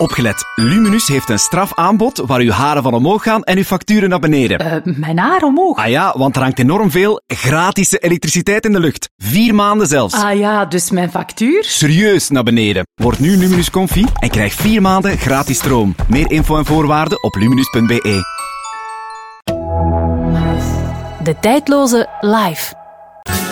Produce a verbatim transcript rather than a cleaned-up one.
Opgelet. Luminus heeft een strafaanbod waar uw haren van omhoog gaan en uw facturen naar beneden. Uh, mijn haar omhoog? Ah ja, want er hangt enorm veel gratis elektriciteit in de lucht. Vier maanden zelfs. Ah ja, dus mijn factuur? Serieus naar beneden. Word nu Luminus Comfy en krijg vier maanden gratis stroom. Meer info en voorwaarden op luminus punt b e. De tijdloze live.